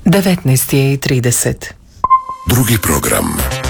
19:30. Drugi program.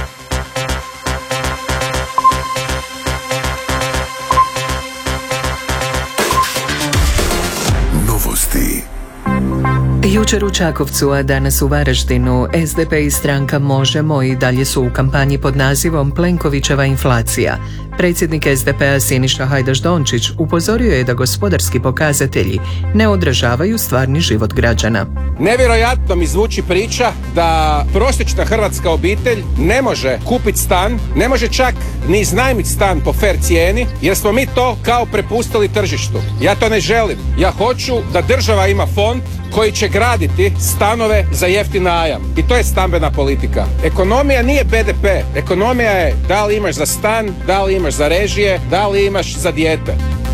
Novosti. Jučer u Čakovcu, a danas u Varaždinu, SDP i stranka Možemo i dalje su u kampanji pod nazivom Plenkovićeva inflacija. Predsjednik SDP-a Siniša Hajdaš-Dončić upozorio je da gospodarski pokazatelji ne odražavaju stvarni život građana. Nevjerojatno mi zvuči priča da prosječna hrvatska obitelj ne može kupiti stan, ne može čak ni iznajmiti stan po fer cijeni, jer smo mi to kao prepustili tržištu. Ja to ne želim. Ja hoću da država ima fond koji će graditi stanove za jeftin najam. I to je stambena politika. Ekonomija nije BDP. Ekonomija je da li imaš za stan, da li imaš za režije, da li imaš za dijete.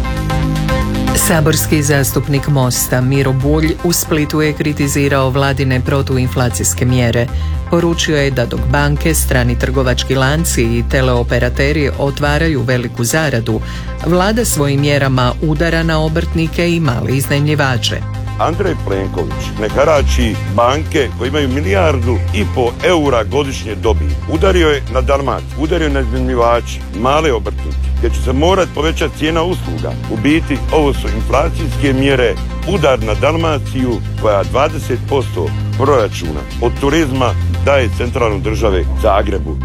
Saborski zastupnik Mosta Miro Bulj u Splitu je kritizirao vladine protuinflacijske mjere. Poručio je da dok banke, strani trgovački lanci i teleoperateri otvaraju veliku zaradu, vlada svojim mjerama udara na obrtnike i male iznajmljivače. Andrej Plenković ne harači banke koje imaju 1,5 milijardu eura godišnje dobiti. Udario je na Dalmaciju, udario je na iznajmljivače, male obrtnike, gdje će se morati povećati cijena usluga. U biti, ovo su inflacijske mjere, udar na Dalmaciju koja 20% proračuna od turizma daje centralnoj države Zagrebu.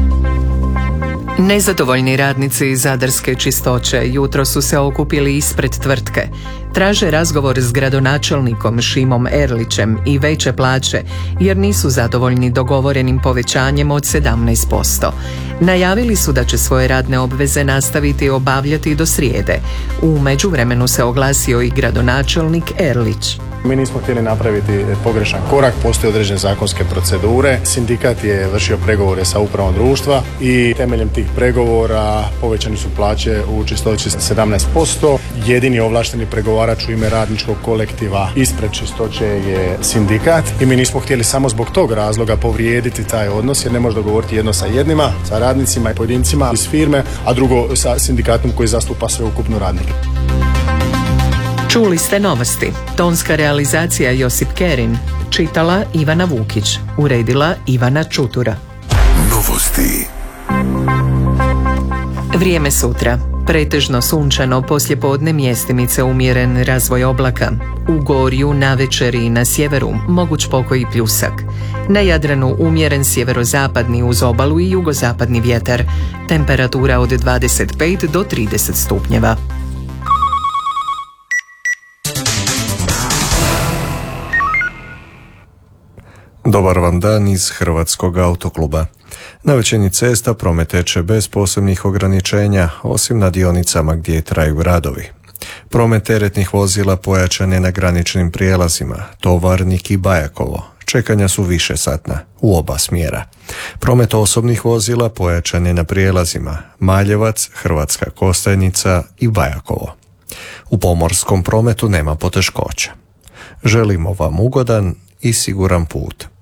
Nezadovoljni radnici iz Zadarske čistoće jutro su se okupili ispred tvrtke. Traže razgovor s gradonačelnikom Šimom Erlićem i veće plaće, jer nisu zadovoljni dogovorenim povećanjem od 17%. Najavili su da će svoje radne obveze nastaviti obavljati do srijede. U međuvremenu se oglasio i gradonačelnik Erlić. Mi nismo htjeli napraviti pogrešan korak, postoje određene zakonske procedure. Sindikat je vršio pregovore sa upravom društva i temeljem tih pregovora povećane su plaće u čistoći 17%. Jedini ovlašteni pregovarač u ime radničkog kolektiva ispred čistoće je sindikat i mi nismo htjeli samo zbog tog razloga povrijediti taj odnos, jer ne može dogovoriti jedno sa jednima, sa radnicima i pojedincima iz firme, a drugo sa sindikatom koji zastupa sveukupnu radnike. Čuli ste novosti. Tonska realizacija Josip Kerin. Čitala Ivana Vukić. Uredila Ivana Čutura. Novosti. Vrijeme sutra. Pretežno sunčano, poslijepodne mjestimice umjeren razvoj oblaka. U Gorju, navečer i na sjeveru moguć pokoji pljusak. Na Jadranu umjeren sjeverozapadni uz obalu i jugozapadni vjetar. Temperatura od 25 do 30 stupnjeva. Dobar vam dan iz Hrvatskog autokluba. Na većini cesta promet teče bez posebnih ograničenja, osim na dionicama gdje traju radovi. Promet teretnih vozila pojačan je na graničnim prijelazima, Tovarnik i Bajakovo. Čekanja su višesatna, u oba smjera. Promet osobnih vozila pojačan je na prijelazima Maljevac, Hrvatska Kostajnica i Bajakovo. U pomorskom prometu nema poteškoća. Želimo vam ugodan i siguran put.